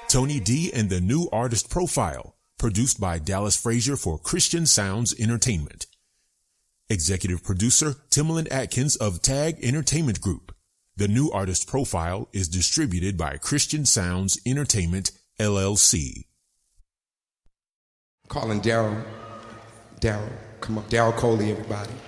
Tony D and the New Artist Profile, produced by Dallas Frazier for Christian Sounds Entertainment. Executive producer Timbaland Atkins of Tag Entertainment Group. The New Artist Profile is distributed by Christian Sounds Entertainment, LLC. Calling Daryl, come up, Daryl Coley, everybody.